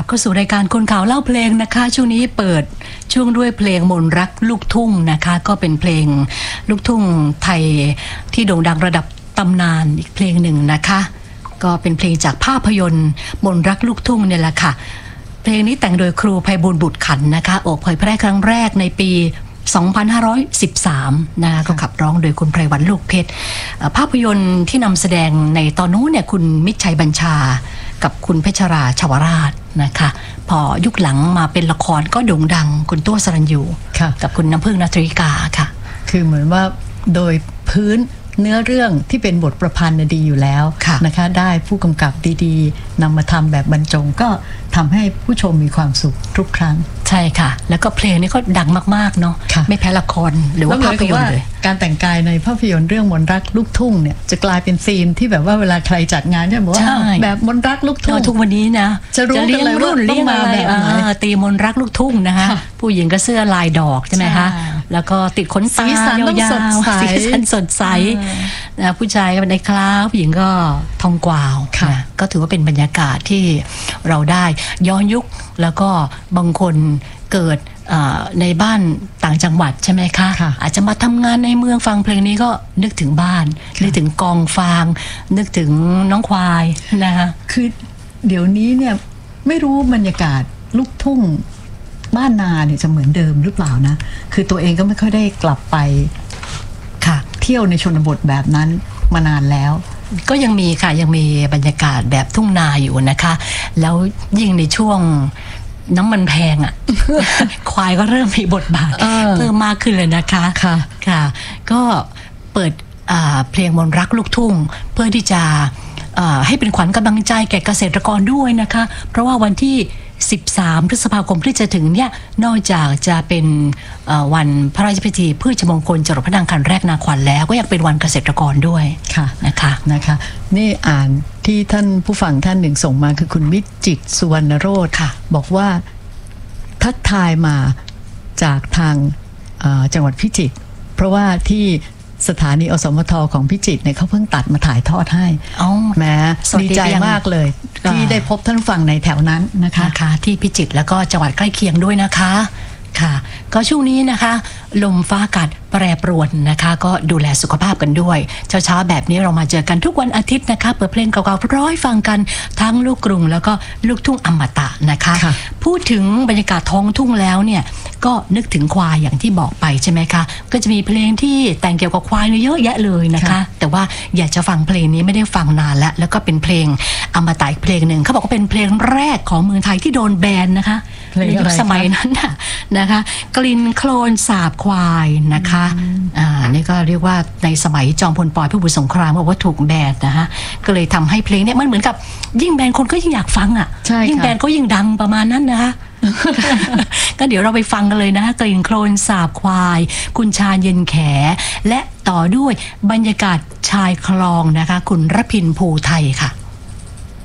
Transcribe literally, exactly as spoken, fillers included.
เข้าสู่รายการคนข่าวเล่าเพลงนะคะช่วงนี้เปิดช่วงด้วยเพลงมนต์รักลูกทุ่งนะคะก็เป็นเพลงลูกทุ่งไทยที่โด่งดังระดับตำนานอีกเพลงหนึ่งนะคะก็เป็นเพลงจากภาพยนตร์มนต์รักลูกทุ่งเนี่ยแหละค่ะเพลงนี้แต่งโดยครูไพบูลย์บุตรขันธ์นะคะออกเผยแพร่ครั้งแรกในปีสองพันห้าร้อยสิบสามนะคะก็ขับร้องโดยคุณไพรวันลูกเพชรภาพยนตร์ที่นำแสดงในตอนนู้นเนี่ยคุณมิตรชัยบัญชากับคุณเพชรราชวราชนะคะพอยุคหลังมาเป็นละครก็โด่งดังคุณตัวสรัญญูกับคุณน้ำพึ่งณัฐริกาค่ะคือเหมือนว่าโดยพื้นเนื้อเรื่องที่เป็นบทประพันธ์ดีอยู่แล้วนะคะได้ผู้กำกับดีๆนำมาทำแบบบรรจงก็ทำให้ผู้ชมมีความสุขทุกครั้งใช่ค่ะแล้วก็เพลงนี้ก็ดังมากๆเนาะไม่แพ้ละครหรือว่าภาพยนตร์เลยการแต่งกายในภาพยนตร์เรื่องมนต์รักลูกทุ่งเนี่ยจะกลายเป็นธีมที่แบบว่าเวลาใครจัดงานจะบอกว่าแบบมนต์รักลูกทุ่งทุกวันนี้นะจะรู้กันเลยว่าต้องมาแบบไหนตีมนต์รักลูกทุ่งนะคะผู้หญิงก็เสื้อลายดอกใช่ไหมคะแล้วก็ติดขนตายาวๆสีสันสดใสนะผู้ชายก็เป็นในคลาผู้หญิงก็ทองกวาวนะก็ถือว่าเป็นบรรยากาศที่เราได้ย้อนยุคแล้วก็บางคนเกิดในบ้านต่างจังหวัดใช่ไหมคะอาจจะมาทำงานในเมืองฟังเพลงนี้ก็นึกถึงบ้านนึกถึงกองฟางนึกถึงน้องควายนะคะคือเดี๋ยวนี้เนี่ยไม่รู้บรรยากาศลูกทุ่งบ้านนาเนี่ยจะเหมือนเดิมหรือเปล่านะคือตัวเองก็ไม่ค่อยได้กลับไปค่ะเที่ยวในชนบทแบบนั้นมานานแล้วก็ยังมีค่ะยังมีบรรยากาศแบบทุ่งนาอยู่นะคะแล้วยิ่งในช่วงน้ำมันแพงอ่ะ ควายก็เริ่มมีบทบาทเพิ่มมากขึ้นเลยนะคะค่ะค่ะก็เปิดเพลงมนต์รักลูกทุ่งเพื่อที่จะให้เป็นขวัญกำลังใจแก่เกษตรกรด้วยนะคะเพราะว่าวันที่สิบสามพฤษภาคมที่จะถึงเนี่ยนอกจากจะเป็นวันพระราชพิธีพืชมงคลจรดพระนางคันแรกนาขวัญแล้วก็ยังเป็นวันเกษตรกรด้วยค่ะนะคะนะคะนี่อ่านที่ท่านผู้ฟังท่านหนึ่งส่งมาคือคุณวิจิตรสุวรรณโรจน์บอกว่าทักทายมาจากทางจังหวัดพิจิตรเพราะว่าที่สถานีอสมทของพิจิตรเนี่ยเขาเพิ่งตัดมาถ่ายทอดให้แม้ดีใจมากเลยที่ได้พบท่านฟังในแถวนั้นนะคะนะคะที่พิจิตรแล้วก็จังหวัดใกล้เคียงด้วยนะคะค่ะก็ช่วงนี้นะคะลมฟ้าอากาศแปรปรวนนะคะก็ดูแลสุขภาพกันด้วยเช้าๆแบบนี้เรามาเจอกันทุกวันอาทิตย์นะคะเปิดเพลงเก่าๆร้อยฟังกันทั้งลูกกรุงแล้วก็ลูกทุ่งอมตะนะคะพูดถึงบรรยากาศท้องทุ่งแล้วเนี่ยก็นึกถึงควายอย่างที่บอกไปใช่ไหมคะก็จะมีเพลงที่แต่งเกี่ยวกับควายเยอะแยะเลยนะคะแต่ว่าอยากจะฟังเพลงนี้ไม่ได้ฟังนานแล้วแล้วก็เป็นเพลงอมตะอีกเพลงหนึ่งเขาบอกว่าเป็นเพลงแรกของเมืองไทยที่โดนแบนนะคะในยุคสมัยนั้นน่ะนะคะกลิ่นโคลนสาบควายนะคะอ่านี่ก็เรียกว่าในสมัยจอมพลป.พิบูลสงครามบอกว่าถูกแบนนะคะก็เลยทำให้เพลงนี้มันเหมือนกับยิ่งแบนคนก็ยิ่งอยากฟังอ่ะยิ่งแบนก็ยิ่งดังประมาณนั้นนะคะก็เดี๋ยวเราไปฟังกันเลยนะคะกลิ่นโคลนสาบควายคุณชาญเย็นแขและต่อด้วยบรรยากาศชายคลองนะคะคุณรพินภูไทยค่ะ